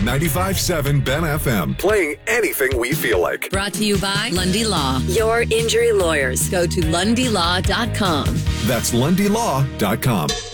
95.7 Ben FM. Playing anything we feel like. Brought to you by Lundy Law, your injury lawyers. Go to lundylaw.com. That's lundylaw.com.